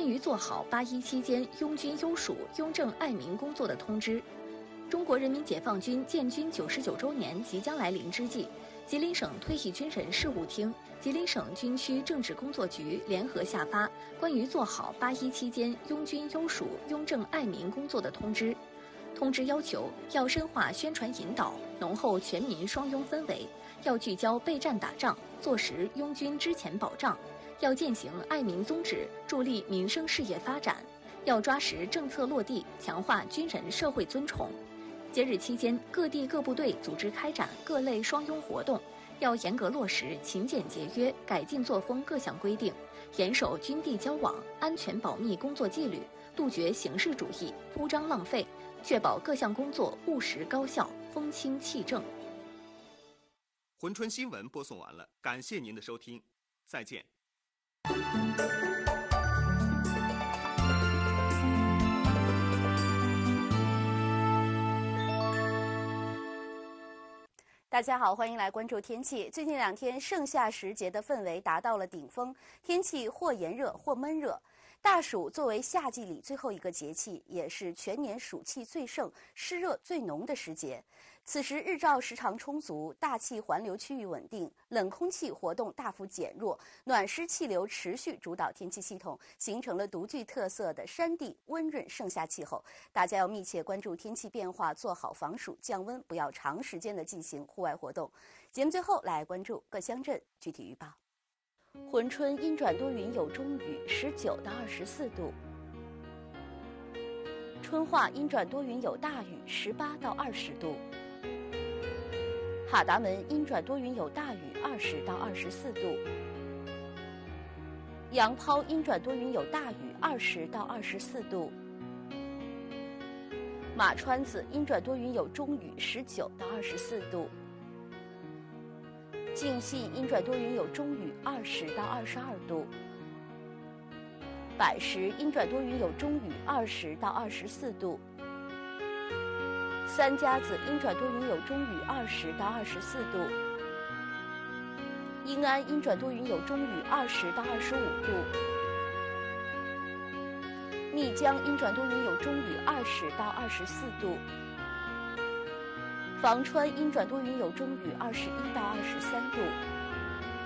关于做好8·1期间拥军优属、拥政爱民工作的通知。中国人民解放军建军99周年即将来临之际，吉林省退役军人事务厅、吉林省军区政治工作局联合下发关于做好8·1期间拥军优属、拥政爱民工作的通知。通知要求要深化宣传引导，浓厚全民双拥氛围，要聚焦备战打仗，做实拥军之前保障，要践行爱民宗旨，助力民生事业发展，要抓实政策落地，强化军人社会尊崇。节日期间，各地各部队组织开展各类双拥活动，要严格落实勤俭节约、改进作风各项规定，严守军地交往、安全保密工作纪律，杜绝形式主义、铺张浪费，确保各项工作务实高效、风清气正。 珲春新闻播送完了，感谢您的收听，再见。 大家好，欢迎来关注天气。最近2天盛夏时节的氛围达到了顶峰，天气或炎热或闷热。大暑作为夏季里最后一个节气，也是全年暑气最盛、湿热最浓的时节。此时日照时长充足，大气环流区域稳定，冷空气活动大幅减弱，暖湿气流持续主导天气系统，形成了独具特色的山地温润盛夏气候。大家要密切关注天气变化，做好防暑降温，不要长时间的进行户外活动。节目最后来关注各乡镇具体预报。珲春阴转多云有中雨，19到24度。春化阴转多云有大雨，18到20度。哈达门阴转多云有大雨，20到24度。杨抛阴转多云有大雨，20到24度。马川子阴转多云有中雨，19到24度。靖信阴转多云有中雨，20到22度。百石阴转多云有中雨，20到24度。三家子阴转多云有中雨，20到24度。英安阴转多云有中雨，20到25度。密江阴转多云有中雨，20到24度。房川阴转多云有中雨，21到23度。